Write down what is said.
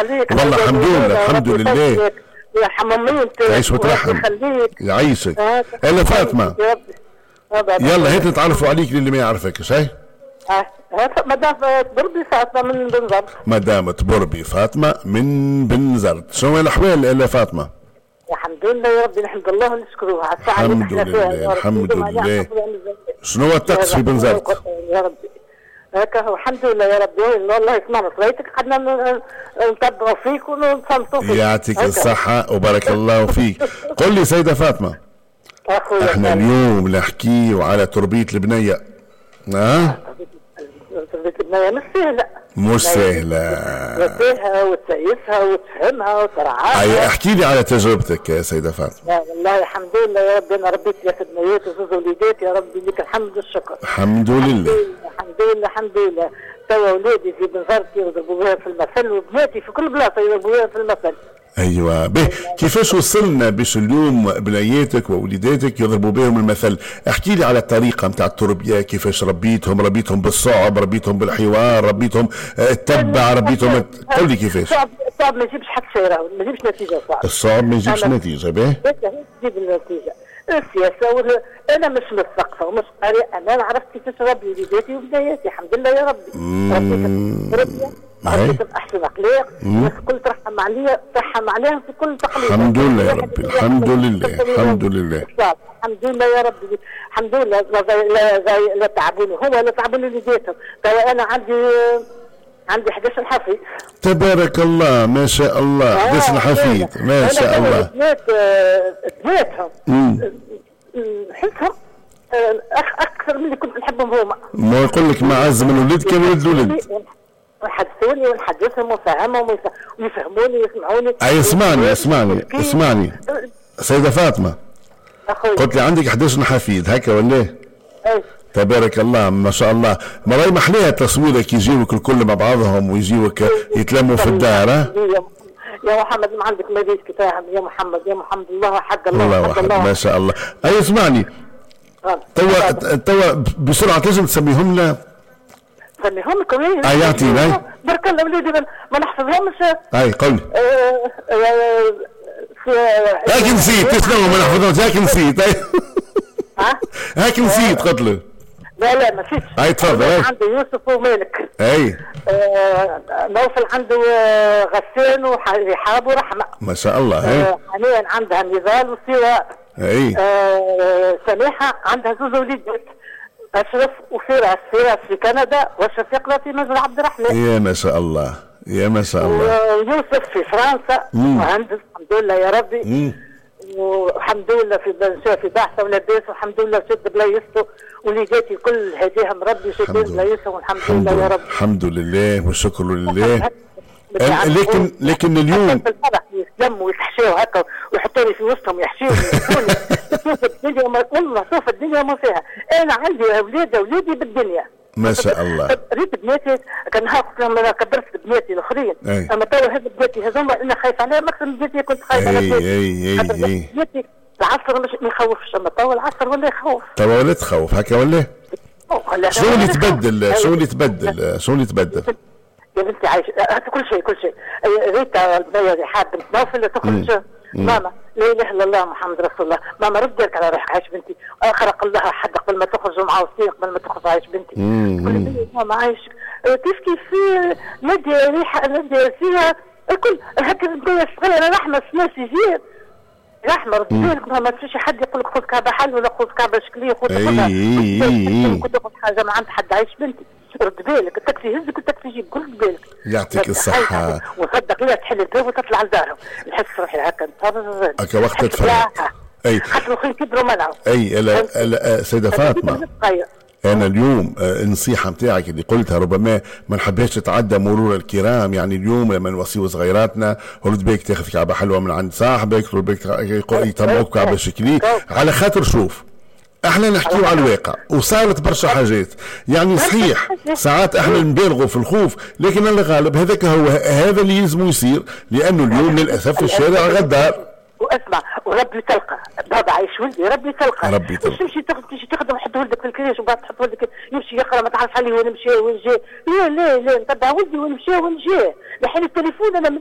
عليك. والله الحمد لله الحمد لله. يا حمامين تعيش وترحم. يعيشك. الا فاطمه يلا هيك نتعرفوا عليك للي ما يعرفكش. هاي مدام بربي فاطمه من بنزرت. مدام بربي فاطمه من بنزرت. شنو الاحوال الا فاطمه؟ الحمد لله يا ربي نحمد الله ونشكروه على الساعه اللي الحمد احنا فيها. لله الحمد لله. شنو هو الطقس في بنزرت؟ يا ربي هكا هو الحمد لله يا ربي. والله يسمعنا صليتك قعدنا نتبعوا فيك ونصمتوا فيك. يعطيك الصحة وبارك الله فيك. قل لي سيدة فاطمة، احنا اليوم نحكيو على تربية البنية. تربية البنية مش سهلة. مش سهلة. تربيها وتسيسها وتفهمها وترعاها. احكي لي على تجربتك يا سيدة فاطمة. والله الحمد لله يا ربي انا ربيت 3 بنيات وزوج وليدات يا ربي لك الحمد والشكر. الحمد لله. الحمد لله الحمد لله. توا ولادي في بنزرت يضربوا بها في المثل وبناتي في كل بلاصة يضربوا بها في المثل. ايوه به كيفاش وصلنا باش اليوم بنياتك ووليداتك يضربوا بهم المثل؟ احكي لي على الطريقه نتاع التربيه، كيفاش ربيتهم بالصعب، ربيتهم بالحوار، ربيتهم تتبع، ربيتهم قول لي كيفاش. الصعب ما يجيبش حتى شيء راهو ما يجيبش نتيجه. الصعب ما يجيبش نتيجه. به تجيب النتيجه السياسه انا مش مثقفه ومش قارئه. انا عرفت كيفاش ربي وليداتي وبنياتي الحمد لله يا ربي. ربيتهم احسن اخلاق. الناس الكل ترحم عليهم في كل تقليد. الحمد لله يا ربي الحمد لله الحمد لله الحمد لله يا ربي الحمد لله. لا تعبوني هو لا تعبوني وليداتهم. توا انا عندي 11 حفيد تبارك الله ما شاء الله. 11 حفيد ما شاء الله. بناتهم نحسهم اكثر من اللي كنت نحبهم هما. ما يقول لك معز من ولد كان ولد ولد. يحدثوني ونحدثهم ونفهمهم ويفهموني ويسمعوني. اسمعني سيدة فاطمة قلت لي عندك 11 حفيد هكا ولا ايه؟ تبارك الله ما شاء الله. مراي محليها تصويرك يجيوك الكل مع بعضهم ويجيوك يتلموا في الدار. يا محمد ما عندك مدينة كفاهم يا محمد الله حق الله ما شاء الله. اي اسمعني توا بسرعة لازم تسميهم لنا. سميهم لكم يعطينا بارك الله وليدي ما نحفظهمش. اي قولي هاك نسيت تسمعوا ما نحفظهمش. هاك نسيت هاك نسيت قلت له. لا ما نسيتش. اي تفضل. عنده يوسف ومالك. اي نوفل عنده غسان ورحاب ورحمه ما شاء الله. حنان عندها نضال وسواء. اي سماحه عندها زوج وليدات اشرف وفراس في كندا واشرف يقرا في منزل عبد الرحمن. يا ما شاء الله يا ما شاء الله. ويوسف في فرنسا مهندس الحمد لله يا ربي. والحمد لله في بعثه ولاباس والحمد لله شد بلايصته وليداتي كل هديهم ربي شدين بلايصهم والحمد لله يا رب. الحمد لله والشكر لله. لكن اليوم يتلموا ويتحشوا هكا ويحطوني في وسطهم يحشوني شوف الدنيا والله شوف الدنيا ما فيها. انا عندي اولادي بالدنيا ما شاء الله. ريت بناتي كان قلت لهم انا كبرت بناتي الاخرين. اما توا هذ بناتي هذوما انا خايف عليهم اكثر من بناتي كنت خايف على بناتي. بناتي العصر مش ما يخوفش. اما توا العصر ولا يخوف. توا ولا تخوف هكا ولا؟ شنو اللي تبدل؟ يا بنتي عايش كل شيء ريتا البنية رحاب بنت نوفل تخرج ماما لا اله الا الله محمد رسول الله. ماما رد لك على روحك عايش بنتي خلق الله حد قبل ما تخرج مع وصية قبل ما تخرج عايش بنتي. ماما عايش كيف ندي ريحه ندي فيها الكل هكا البنية صغيرة رحمة ناس يجي رحمة رد بالك ما تمشيش حد يقول لك خذ كعبة حل ولا خذ كعبة شكلية خذ كنت تاخذ حاجة ما عند حد عايش بنتي. رد بالك التاكسي يهزك والتاكسي يجيب كل بالك. يعطيك الصحة. وصدق لي تحل الباب وتطلع لدارهم نحس روحي هكا هكا وقت تفرح. اي حتى الاخرين كبروا منعوا. اي لا سيدة فاطمة انا اليوم النصيحة نتاعك اللي قلتها ربما ما نحبهاش تتعدى مرور الكرام. يعني اليوم لما نوصيو صغيراتنا رد بالك تاخذ كعبة حلوة من عند صاحبك، رد بالك يطمعوك كعبة شكلي على خاطر شوف احنا نحكيو على الواقع وصارت برشا حاجات. يعني صحيح ساعات احنا نبالغوا في الخوف لكن الغالب هذاك هو هذا اللي يلزم يصير لانه اليوم للاسف في الشارع غدار. واسمع وربي تلقى بابا عايش ولدي ربي تلقى تمشي تخدم حط ولدك في الكريش وبعد تحط ولدك يمشي يقرا ما تعرفش عليه وين مشى وين جا. لا نتبع ولدي وين مشى وين جا لحين التليفون انا